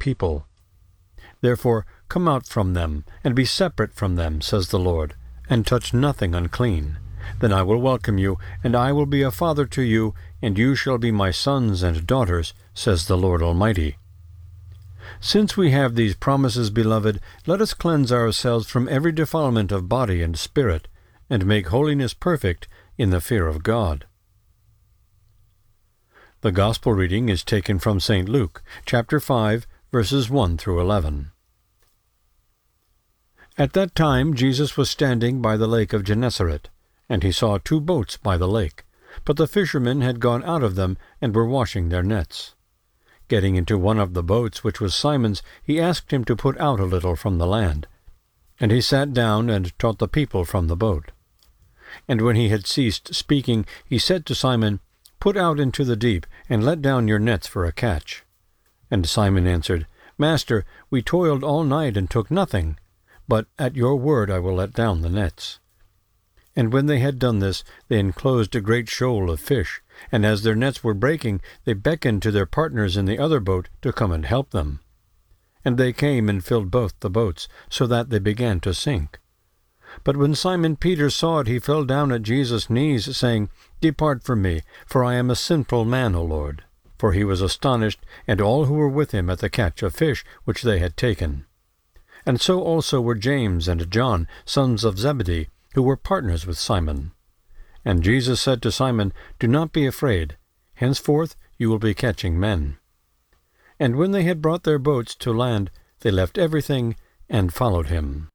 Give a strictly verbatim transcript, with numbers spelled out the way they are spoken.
people. Therefore come out from them, and be separate from them, says the Lord, and touch nothing unclean. Then I will welcome you, and I will be a father to you, and you shall be my sons and daughters, says the Lord Almighty. Since we have these promises, beloved, let us cleanse ourselves from every defilement of body and spirit, and make holiness perfect in the fear of God. The Gospel reading is taken from Saint Luke, chapter five, verses one through eleven. At that time Jesus was standing by the lake of Gennesaret, and he saw two boats by the lake, but the fishermen had gone out of them and were washing their nets. Getting into one of the boats, which was Simon's, he asked him to put out a little from the land. And he sat down and taught the people from the boat. And when he had ceased speaking, he said to Simon, Put out into the deep, and let down your nets for a catch. And Simon answered, Master, we toiled all night and took nothing, but at your word I will let down the nets. And when they had done this, they enclosed a great shoal of fish, and as their nets were breaking, they beckoned to their partners in the other boat to come and help them. And they came and filled both the boats, so that they began to sink. But when Simon Peter saw it, he fell down at Jesus' knees, saying, Depart from me, for I am a sinful man, O Lord. For he was astonished, and all who were with him, at the catch of fish which they had taken. And so also were James and John, sons of Zebedee, who were partners with Simon. And Jesus said to Simon, Do not be afraid. Henceforth you will be catching men. And when they had brought their boats to land, they left everything and followed him.